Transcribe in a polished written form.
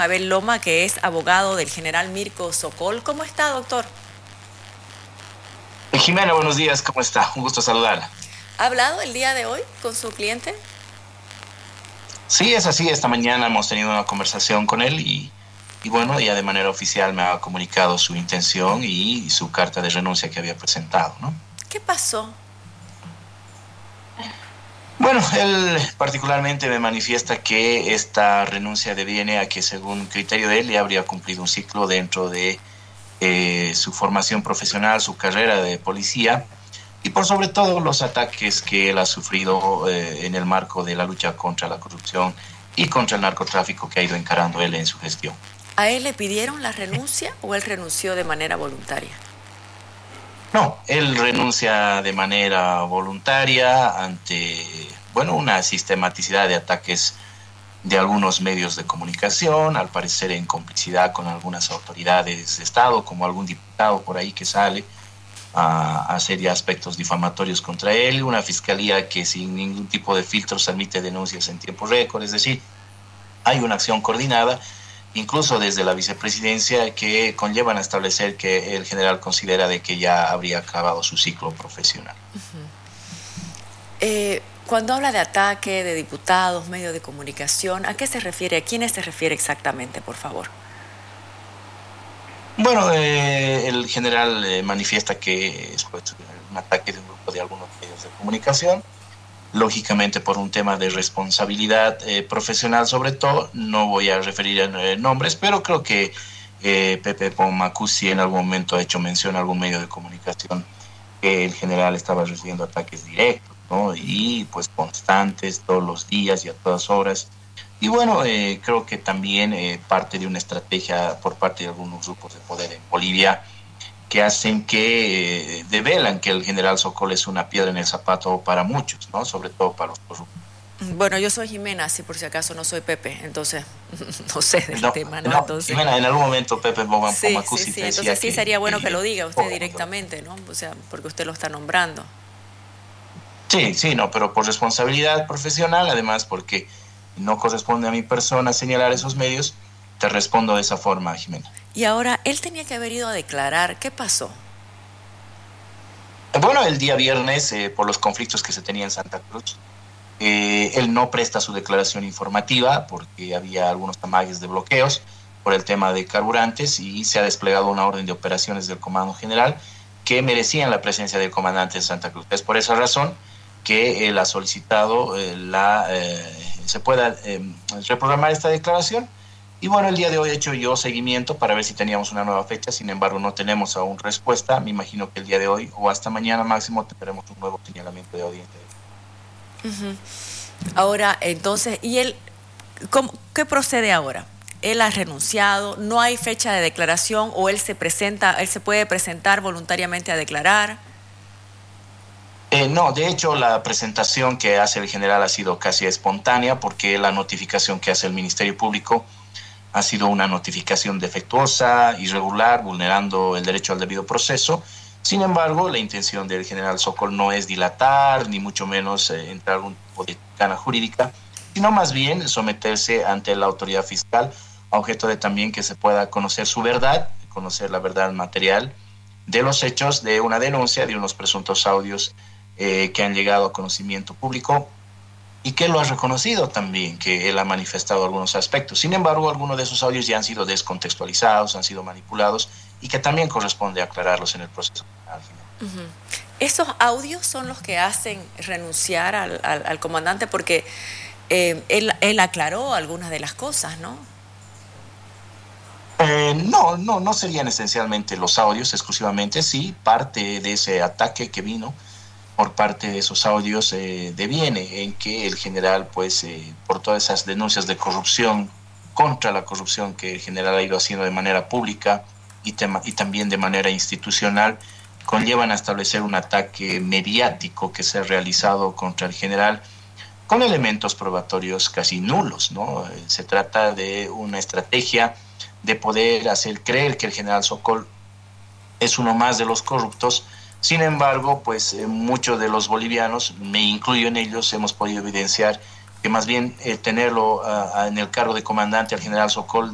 Abel Loma, que es abogado del general Mirko Sokol. ¿Cómo está, doctor? Jimena, buenos días, ¿cómo está? Un gusto saludarla. ¿Ha hablado el día de hoy con su cliente? Sí, es así, esta mañana hemos tenido una conversación con él y bueno, ya de manera oficial me ha comunicado su intención y su carta de renuncia que había presentado, ¿no? ¿Qué pasó? Bueno, él particularmente me manifiesta que esta renuncia deviene a que según criterio de él ya habría cumplido un ciclo dentro de su formación profesional, su carrera de policía y por sobre todo los ataques que él ha sufrido en el marco de la lucha contra la corrupción y contra el narcotráfico que ha ido encarando él en su gestión. ¿A él le pidieron la renuncia o él renunció de manera voluntaria? No, él renuncia de manera voluntaria ante, bueno, una sistematicidad de ataques de algunos medios de comunicación, al parecer en complicidad con algunas autoridades de Estado, como algún diputado por ahí que sale a hacer ya aspectos difamatorios contra él, una fiscalía que sin ningún tipo de filtros admite denuncias en tiempo récord, es decir, hay una acción coordinada, incluso desde la vicepresidencia, que conllevan a establecer que el general considera de que ya habría acabado su ciclo profesional. Cuando habla de ataque, de diputados, medios de comunicación, ¿a qué se refiere? ¿A quiénes se refiere exactamente, por favor? Bueno, el general manifiesta que es pues, un ataque de un grupo de algunos medios de comunicación, lógicamente por un tema de responsabilidad profesional sobre todo, no voy a referir a nombres, pero creo que Pepe Pomacusi en algún momento ha hecho mención a algún medio de comunicación que el general estaba recibiendo ataques directos, ¿no? Y pues constantes todos los días y a todas horas. Y bueno, creo que también parte de una estrategia por parte de algunos grupos de poder en Bolivia que hacen que develan que el general Sokol es una piedra en el zapato para muchos, ¿no? Sobre todo para los corruptos. Bueno, yo soy Jimena, si por si acaso no soy Pepe, entonces no sé del tema, ¿no? No, Entonces, Jimena, en algún momento Pepe Pomacusi sí, decía entonces sí que sería bueno que lo diga usted directamente, ¿no? O sea, porque usted lo está nombrando. Sí, no, pero por responsabilidad profesional, además porque no corresponde a mi persona señalar esos medios, te respondo de esa forma, Jimena. Y ahora, él tenía que haber ido a declarar. ¿Qué pasó? Bueno, el día viernes, por los conflictos que se tenían en Santa Cruz, él no presta su declaración informativa porque había algunos amagues de bloqueos por el tema de carburantes y se ha desplegado una orden de operaciones del Comando General que merecían la presencia del comandante en Santa Cruz. Es por esa razón que él ha solicitado se pueda reprogramar esta declaración. Y bueno, el día de hoy he hecho yo seguimiento para ver si teníamos una nueva fecha, sin embargo no tenemos aún respuesta. Me imagino que el día de hoy o hasta mañana máximo tendremos un nuevo señalamiento de audiencia. Uh-huh. Ahora, entonces, ¿y él qué procede ahora? ¿Él ha renunciado? ¿No hay fecha de declaración o él se puede presentar voluntariamente a declarar? No, de hecho la presentación que hace el general ha sido casi espontánea porque la notificación que hace el Ministerio Público ha sido una notificación defectuosa, irregular, vulnerando el derecho al debido proceso. Sin embargo, la intención del general Sokol no es dilatar, ni mucho menos entrar en algún tipo de gana jurídica, sino más bien someterse ante la autoridad fiscal, a objeto de también que se pueda conocer su verdad, conocer la verdad material de los hechos de una denuncia de unos presuntos audios que han llegado a conocimiento público y que lo ha reconocido también, que él ha manifestado algunos aspectos. Sin embargo, algunos de esos audios ya han sido descontextualizados, han sido manipulados y que también corresponde aclararlos en el proceso. Uh-huh. ¿Esos audios son los que hacen renunciar al comandante? Porque él aclaró algunas de las cosas, ¿no? No serían esencialmente los audios exclusivamente, sí, parte de ese ataque que vino por parte de esos audios deviene en que el general, pues, por todas esas denuncias de corrupción, contra la corrupción que el general ha ido haciendo de manera pública y también de manera institucional, conllevan a establecer un ataque mediático que se ha realizado contra el general con elementos probatorios casi nulos, ¿no? Se trata de una estrategia de poder hacer creer que el general Sokol es uno más de los corruptos. Sin embargo, pues muchos de los bolivianos, me incluyo en ellos, hemos podido evidenciar que más bien tenerlo en el cargo de comandante al general Sokol